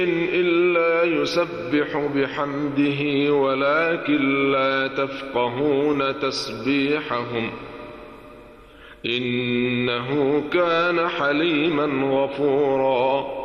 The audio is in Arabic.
إلا يسبح بحمده ولكن لا تفقهون تسبيحهم إنه كان حليما غفورا.